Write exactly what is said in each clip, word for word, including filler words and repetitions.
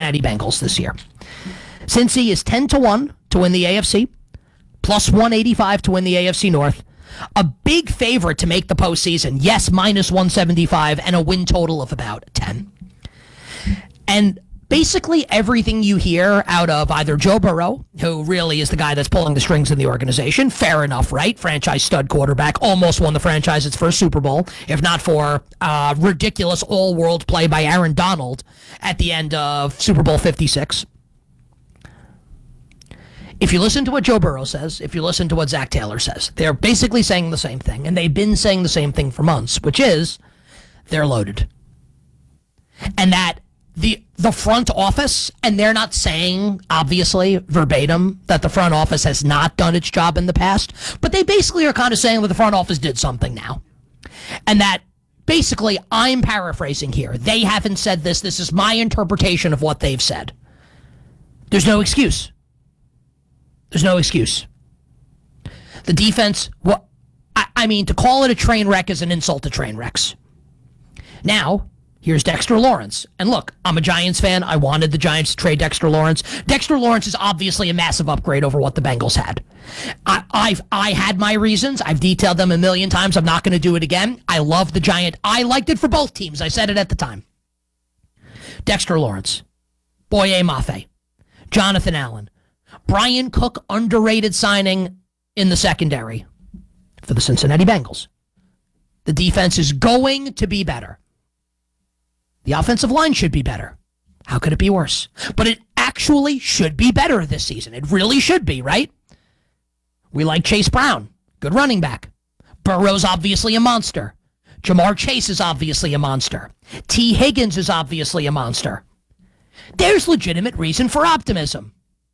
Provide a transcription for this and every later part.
Cincinnati Bengals this year. Cincy is ten to one to win the A F C, plus one eighty-five to win the A F C North. A big favorite to make the postseason. Yes, minus one seventy-five and a win total of about ten. And basically everything you hear out of either Joe Burrow, who really is the guy that's pulling the strings in the organization, fair enough, right? Franchise stud quarterback, almost won the franchise its first Super Bowl, if not for uh, ridiculous all-world play by Aaron Donald at the end of Super Bowl fifty-six. If you listen to what Joe Burrow says, if you listen to what Zach Taylor says, they're basically saying the same thing, and they've been saying the same thing for months, which is they're loaded. And that the the front office, and they're not saying, obviously, verbatim, that the front office has not done its job in the past, but they basically are kind of saying that the front office did something now. And that basically, I'm paraphrasing here. They haven't said this. This is my interpretation of what they've said. There's no excuse. There's no excuse. The defense, well, I, I mean, to call it a train wreck is an insult to train wrecks. Now, here's Dexter Lawrence. And look, I'm a Giants fan. I wanted the Giants to trade Dexter Lawrence. Dexter Lawrence is obviously a massive upgrade over what the Bengals had. I, I've I had my reasons. I've detailed them a million times. I'm not going to do it again. I love the Giant. I liked it for both teams. I said it at the time. Dexter Lawrence, Boye Mafe, Jonathan Allen, Brian Cook, underrated signing in the secondary for the Cincinnati Bengals. The defense is going to be better. The offensive line should be better. How could it be worse? But it actually should be better this season. It really should be, right? We like Chase Brown, good running back. Burrow's obviously a monster. Jamar Chase is obviously a monster. T. Higgins is obviously a monster. There's legitimate reason for optimism.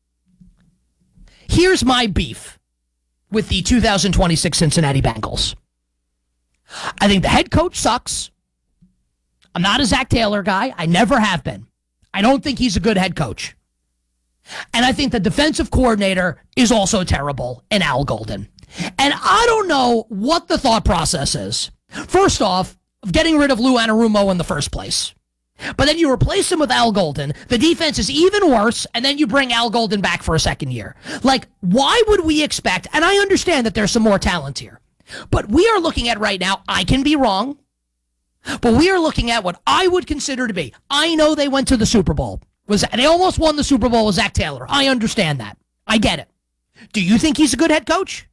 Here's my beef with the two thousand twenty-six Cincinnati Bengals. I think the head coach sucks. I'm not a Zach Taylor guy. I never have been. I don't think he's a good head coach. And I think the defensive coordinator is also terrible in Al Golden. And I don't know what the thought process is. First off, of getting rid of Lou Anarumo in the first place. But then you replace him with Al Golden. The defense is even worse, and then you bring Al Golden back for a second year. Like, why would we expect, and I understand that there's some more talent here, but we are looking at right now, I can be wrong, but we are looking at what I would consider to be, I know they went to the Super Bowl. Was They almost won the Super Bowl with Zach Taylor. I understand that. I get it. Do you think he's a good head coach?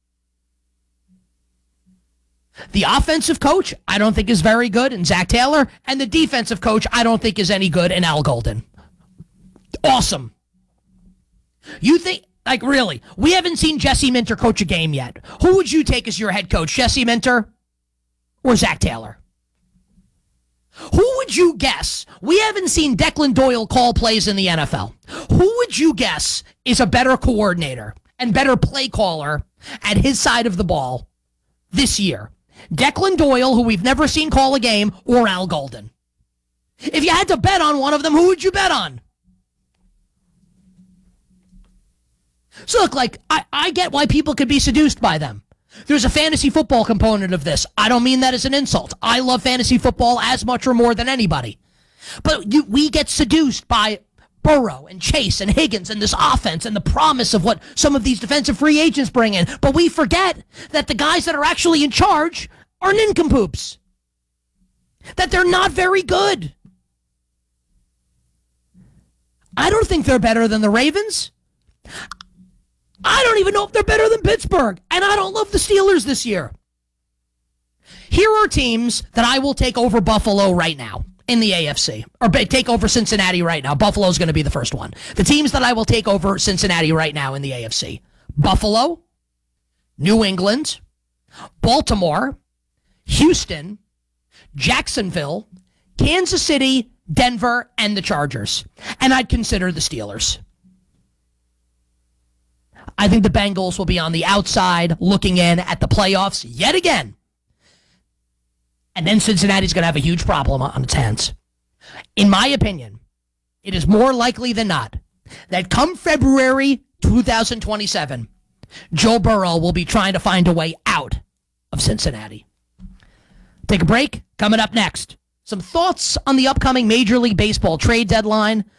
The offensive coach, I don't think is very good in Zach Taylor, and the defensive coach, I don't think is any good in Al Golden. Awesome. You think, like really, we haven't seen Jesse Minter coach a game yet. Who would you take as your head coach, Jesse Minter or Zach Taylor? Who would you guess? We haven't seen Declan Doyle call plays in the N F L. Who would you guess is a better coordinator and better play caller at his side of the ball this year? Declan Doyle, who we've never seen call a game, or Al Golden? If you had to bet on one of them, who would you bet on? So look, like, I, I get why people could be seduced by them. There's a fantasy football component of this. I don't mean that as an insult. I love fantasy football as much or more than anybody. But you, we get seduced by Burrow and Chase and Higgins and this offense and the promise of what some of these defensive free agents bring in. But we forget that the guys that are actually in charge are nincompoops. That they're not very good. I don't think they're better than the Ravens. I don't even know if they're better than Pittsburgh. And I don't love the Steelers this year. Here are teams that I will take over Buffalo right now in the A F C. Or take over Cincinnati right now. Buffalo's going to be the first one. The teams that I will take over Cincinnati right now in the A F C. Buffalo, New England, Baltimore, Houston, Jacksonville, Kansas City, Denver, and the Chargers. And I'd consider the Steelers. I think the Bengals will be on the outside looking in at the playoffs yet again. And then Cincinnati's going to have a huge problem on its hands. In my opinion, it is more likely than not that come February twenty twenty-seven, Joe Burrow will be trying to find a way out of Cincinnati. Take a break. Coming up next, some thoughts on the upcoming Major League Baseball trade deadline.